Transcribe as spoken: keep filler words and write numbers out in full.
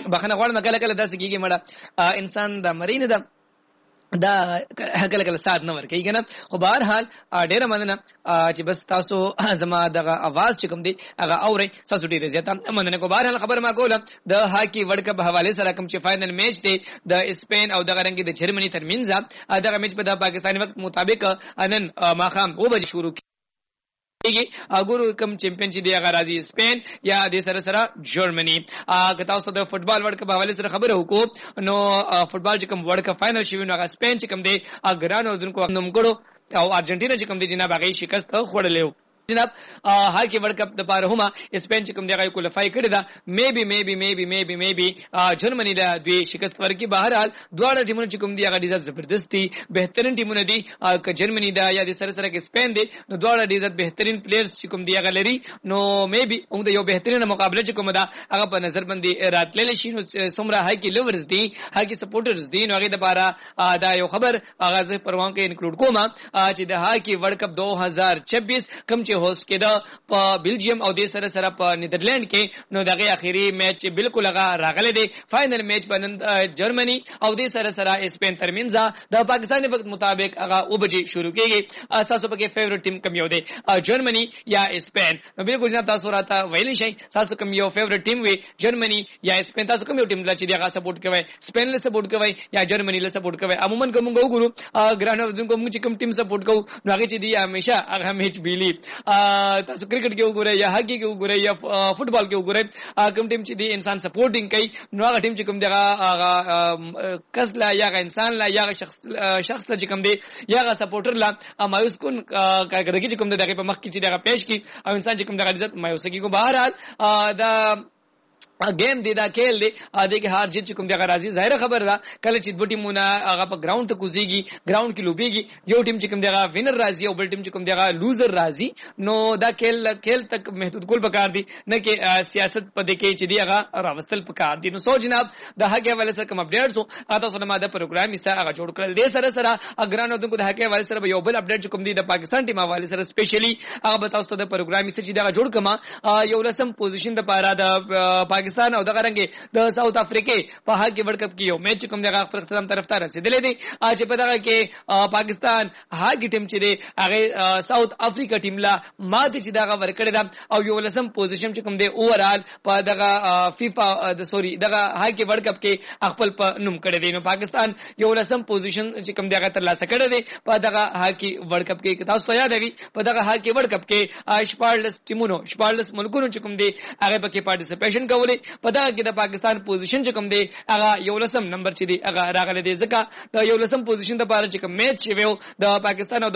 بخنه غواړم کله کله داسې کیږي مړه انسان د مرینه د دا کله کله سات نه ورکې کنه. خو بهر حال ډیره مننه چې بس تاسو زما دغه आवाज چې کوم دی هغه اوري تاسو ډیره زیاته مننه. کو بهر حال خبر ما کوله د هاکی ورلد کپ حواله سره کوم چې فائنل میچ دی د اسپین او دغه رنګ د جرمني ترمنځ دغه میچ په د پاکستاني وخت مطابق نن ماخام او بج شروع کیږي. اګورو کوم چمپیون چې دی هغه راځي اسپین یا د سره سره جرمني. که تاسو د فوتبال ورلد کپ حواله سره خبره وکړو نو فوتبال چې کوم ورلد کپ فائنل شوی نو هغه اسپین چې کوم دی اګران او دونکو نوم ګړو او ارجنټینا چې کوم دی جناب هغه شکست خوړلې جناب هاکی ورلد کپ د پاره هما اسپین چې کوم دی هغه کوالیفای کړی دا می بي می بي می بي می بي می بي جرمني دا دوی شکست ورکړي. بهر حال دواړه ټیمونه چې کوم دی هغه ډیره زبردستی بهترین ټیمونه دي ک جرمني دا یا د سره سره کې اسپین دی نو دواړه ډیره بهترین پلیئرز چې کوم دی هغه لري نو می بي هم د یو بهترین مقابله چې کوم دا هغه په نظر باندې راتللی شي. نو سمرا هاکی لورز دي هاکی سپورټرز دي نو هغه د پاره دا یو خبر هغه زه پروان کې انکلود کوم چې د هاکی ورلد کپ دو هزار چھبیس کوم چې هوست کېدا په بلجیم او د سره سره په نیدرلند کې نو دغه اخیری میچ بالکل هغه راغلی دی. فائنل میچ په جرمني او د سره سره اسپین ترمنځ د پاکستاني وخت مطابق هغه او بجې شروع کېږي. تاسو پکې فیورټ ټیم کوم یو دی جرمني یا اسپین؟ نو بالکل جناب تاسو راته ویلی شئ تاسو کوم یو فیورټ ټیم وي جرمني یا اسپین. تاسو کوم یو ټیم لا چې دغه سپورټ کوي اسپین له سپورټ کوي یا جرمني له سپورټ کوي؟ عموما کوم وګورو ګرانو دونکو موږ چې کوم ټیم سپورټ کوو نو هغه چې دی همیشه هغه میچ بیلی. تاسو کرکټ کې وګورئ یا هاکی کې وګورئ یا فوتبال کې وګورئ کوم ټیم چې دی انسان سپورټینګ کوي نو هغه ټیم چې کوم دی هغه کس لا یا انسان لا یا شخص شخص لا چې کوم دی یا سپورټر لا مایوس کون کارګرګي چې کوم دی دغه په مخ کې چې دغه پېښ کی او انسان چې کوم دغه عزت مایوس کی. کو بهر حال دا گیم دی دا کھیل دی دغه هار جیت کوم دغه راځي ظاهر خبر ده کله چې دوه ټیمونه هغه په ګراوند ته کوزيږي ګراوند کې لوبيږي یو ټیم چې کوم دغه وینر راځي او بل ټیم چې کوم دغه لوزر راځي نو دا کھیل کھیل تک محدود کول پکار دي نه کې سیاست په دې کې چې دی هغه راوستل پکار دي. نو سو جناب د هغه حواله سره کوم اپډیټس او تاسو نه ماده پروګرام یې سره هغه جوړ کړل دي سره سره اګرانو دغه د هغه حواله سره یو بل اپډیټ کوم دی د پاکستان ټیم حواله سره سپیشلی هغه به تاسو د پروګرام یې سره چې دا جوړ کما یو لسم پوزیشن د پاره د پاکستان او دغه رنګ د ساوث افریقا په هاکی ورلد کپ کې یو میچ کوم دغه خپل ختم طرف ته رسیدلې دي چې په دغه کې پاکستان هاکی ټیم چې دی هغه ساوث افریقا ټیم لا ماته چې دغه ورکړی دا او یو لسم پوزیشن چې کوم دی اوورال په دغه فیفا د سوري دغه هاکی ورلد کپ کې خپل په نوم کړی دی. نو پاکستان یو لسم پوزیشن چې کوم دغه تر لاسه کړی دی په دغه هاکی ورلد کپ کې. تاسو ته یاد وي په دغه هاکی ورلد کپ کې شپږ ټیمونو شپږ ملکونو چې کوم دی هغه پکې پارټیسپیشن کولی. په دغه کې د پاکستان پوزیشن چې کوم دی هغه یو لسم نمبر چې دی هغه راغلی دی ځکه د یو لسم پوزیشن د پاره چې کوم میچ ویو د پاکستان او